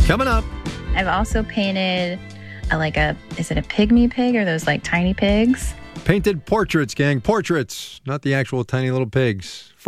Coming up. I've also painted is it a pygmy pig or those like tiny pigs? Painted portraits, gang. Portraits, not the actual tiny little pigs.